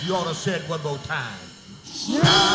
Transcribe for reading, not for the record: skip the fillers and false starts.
You ought to say it one more time.